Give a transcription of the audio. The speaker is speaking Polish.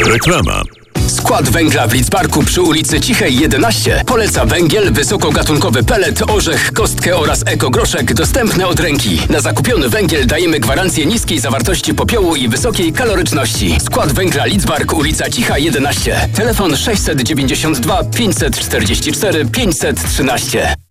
Reklama. Skład węgla w Lidzbarku przy ulicy Cichej 11 poleca węgiel, wysokogatunkowy pelet, orzech, kostkę oraz ekogroszek dostępne od ręki. Na zakupiony węgiel dajemy gwarancję niskiej zawartości popiołu i wysokiej kaloryczności. Skład węgla Lidzbark, ulica Cicha 11. Telefon 692 544 513.